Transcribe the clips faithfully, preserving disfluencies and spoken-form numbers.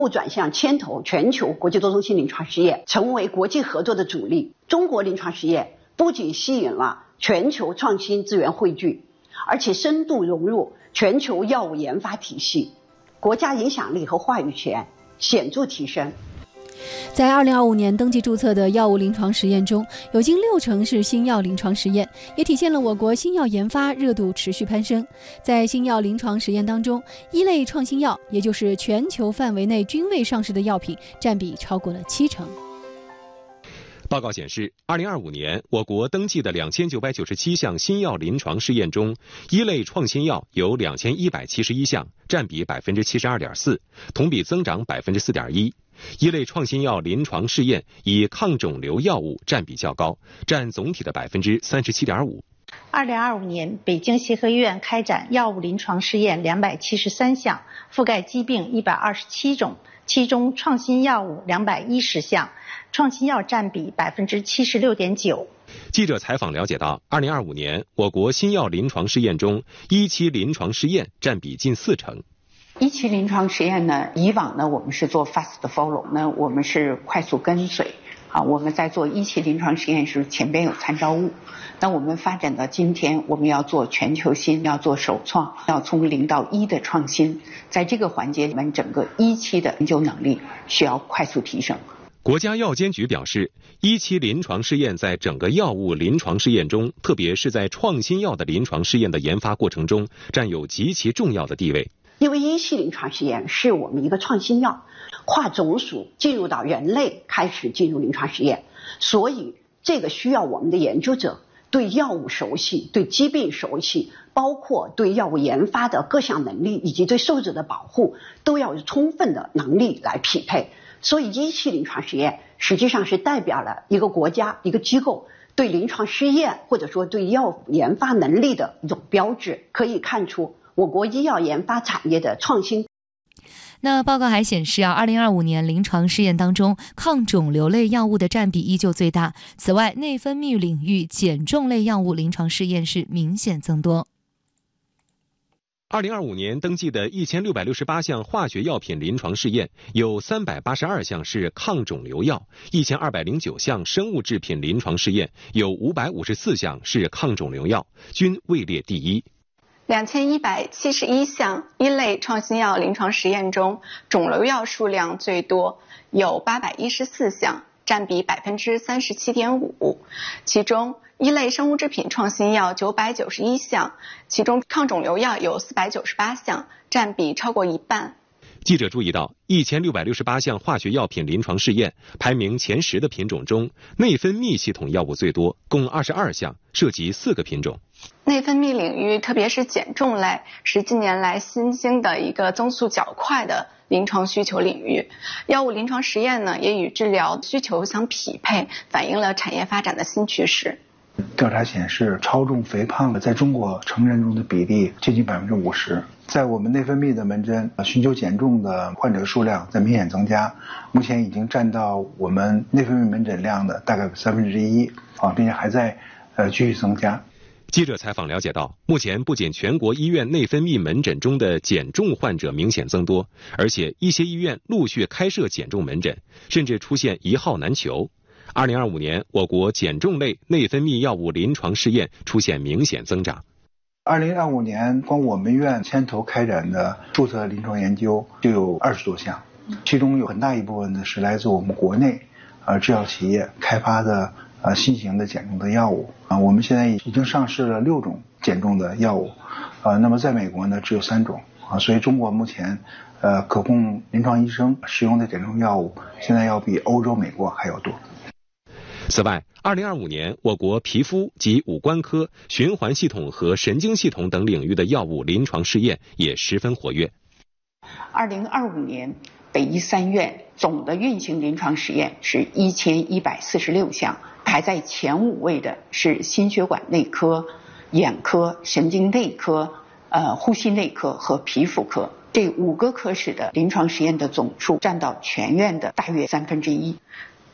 不转向牵头全球国际多中心临床试验，成为国际合作的主力。中国临床试验不仅吸引了全球创新资源汇聚，而且深度融入全球药物研发体系，国家影响力和话语权显著提升。 在二零二五年登记注册的药物临床实验中，有近六成是新药临床实验，也体现了我国新药研发热度持续攀升。在新药临床实验当中，一类创新药，也就是全球范围内均未上市的药品，占比超过了七成。 报告显示，二零二五年我国登记的两千九百九十七项新药临床试验中，一类创新药有两千一百七十一项，占比百分之七十二点四，同比增长百分之四点一。一类创新药临床试验以抗肿瘤药物占比较高，占总体的百分之三十七点五。 二零二五年，北京协和医院开展药物临床试验两百七十三项，覆盖疾病一百二十七种，其中创新药物两百一十项，创新药占比百分之七十六点九。 记者采访了解到，二零二五年我国新药临床试验中，一期临床试验占比近四成。 一期临床实验呢，以往呢我们是做 fast follow， 那我们是快速跟随啊。我们在做一期临床实验时，前边有参照物。那我们发展到今天，我们要做全球新，要做首创，要从零到一的创新。在这个环节里面，整个一期的研究能力需要快速提升。 国家药监局表示，一期临床试验在整个药物临床试验中，特别是在创新药的临床试验的研发过程中，占有极其重要的地位。 因为一期临床试验是我们一个创新药跨种属进入到人类开始进入临床试验，所以这个需要我们的研究者对药物熟悉，对疾病熟悉，包括对药物研发的各项能力以及对受者的保护都要有充分的能力来匹配。所以一期临床试验实际上是代表了一个国家一个机构对临床试验或者说对药物研发能力的一种标志，可以看出我国医药研发产业的创新。 那报告还显示啊，二零二五年临床试验当中，抗肿瘤类药物的占比依旧最大。此外，内分泌领域减重类药物临床试验是明显增多。 二零二五年登记的一千六百六十八项化学药品临床试验，有三百八十二项是抗肿瘤药，一千二百零九项生物制品临床试验，有五百五十四项是抗肿瘤药，均位列第一。 两千一百七十一项一类创新药临床实验中，肿瘤药数量最多，有八百一十四项，占比百分之三十七点五。其中，一类生物制品创新药九百九十一项，其中抗肿瘤药有四百九十八项，占比超过一半。 记者注意到，一千六百六十八项化学药品临床试验排名前十的品种中，内分泌系统药物最多，共二十二项，涉及四个品种。 内分泌领域，特别是减重类，是近年来新兴的一个增速较快的临床需求领域。药物临床实验呢，也与治疗需求相匹配，反映了产业发展的新趋势。 调查显示，超重肥胖的在中国成人中的比例接近百分之五十。在我们内分泌的门诊，寻求减重的患者数量在明显增加，目前已经占到我们内分泌门诊量的大概三分之一啊，并且还在呃继续增加。 记者采访了解到，目前不仅全国医院内分泌门诊中的减重患者明显增多，而且一些医院陆续开设减重门诊，甚至出现一号难求。二零二五年，我国减重类内分泌药物临床试验出现明显增长。 二零二五年，光我们院牵头开展的注册临床研究就有二十多项，其中有很大一部分呢是来自我们国内呃制药企业开发的呃新型的减重的药物啊。我们现在已经上市了六种减重的药物，呃，那么在美国呢只有三种啊，所以中国目前呃可供临床医生使用的减重药物现在要比欧洲、美国还要多。 此外，二零二五年，我国皮肤及五官科、循环系统和神经系统等领域的药物临床试验也十分活跃。 二零二五年，北医三院总的运行临床实验是一千一百四十六项，排在前五位的是心血管内科、眼科、神经内科、呃呼吸内科和皮肤科。这五个科室的临床实验的总数占到全院的大约三分之一。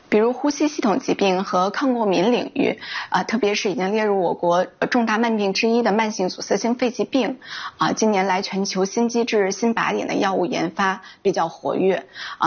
比如呼吸系统疾病和抗过敏领域啊，特别是已经列入我国重大慢病之一的慢性阻塞性肺疾病啊，近年来全球新机制、新靶点的药物研发比较活跃啊。